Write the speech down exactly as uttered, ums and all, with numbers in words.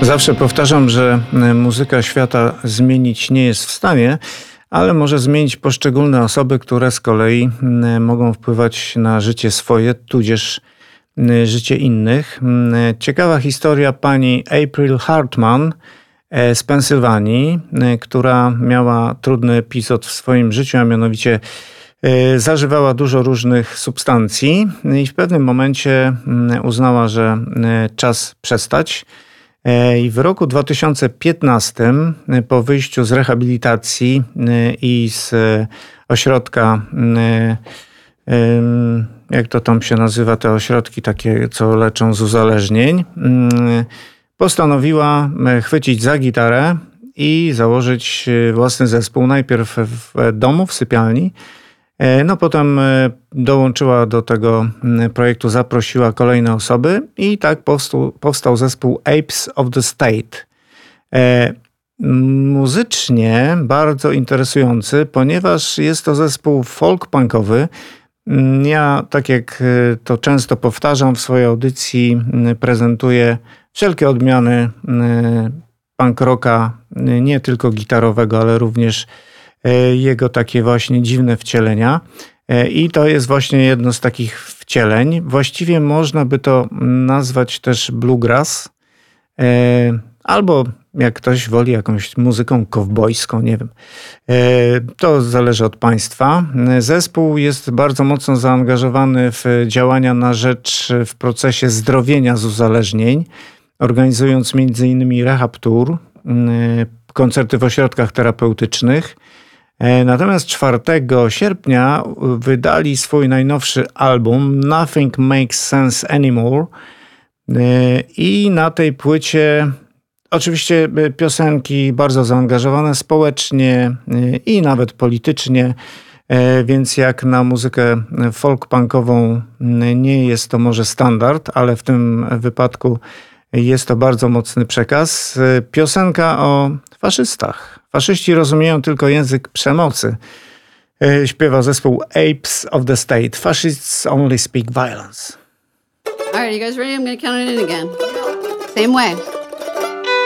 Zawsze powtarzam, że muzyka świata zmienić nie jest w stanie, ale może zmienić poszczególne osoby, które z kolei mogą wpływać na życie swoje, tudzież życie innych. Ciekawa historia pani April Hartman z Pensylwanii, która miała trudny epizod w swoim życiu, a mianowicie zażywała dużo różnych substancji i w pewnym momencie uznała, że czas przestać. I w roku dwa tysiące piętnastym, po wyjściu z rehabilitacji i z ośrodka, jak to tam się nazywa, te ośrodki takie, co leczą z uzależnień, postanowiła chwycić za gitarę i założyć własny zespół. Najpierw w domu, w sypialni. No potem dołączyła do tego projektu, zaprosiła kolejne osoby i tak powstał, powstał zespół Apes of the State. Muzycznie bardzo interesujący, ponieważ jest to zespół folk-punkowy. Ja, tak jak to często powtarzam w swojej audycji, prezentuję wszelkie odmiany punk rocka, nie tylko gitarowego, ale również jego takie właśnie dziwne wcielenia. I to jest właśnie jedno z takich wcieleń. Właściwie można by to nazwać też bluegrass, albo jak ktoś woli jakąś muzyką kowbojską, nie wiem. To zależy od państwa. Zespół jest bardzo mocno zaangażowany w działania na rzecz w procesie zdrowienia z uzależnień, organizując między innymi rehab tour, koncerty w ośrodkach terapeutycznych. Natomiast czwartego sierpnia wydali swój najnowszy album Nothing Makes Sense Anymore i na tej płycie oczywiście piosenki bardzo zaangażowane społecznie i nawet politycznie, więc jak na muzykę folk-punkową nie jest to może standard, ale w tym wypadku jest to bardzo mocny przekaz. Piosenka o faszystach. Faszyści rozumieją tylko język przemocy. Śpiewa zespół Apes of the State. Fascists only speak violence. All right, you guys ready? I'm going to count it in again. Same way.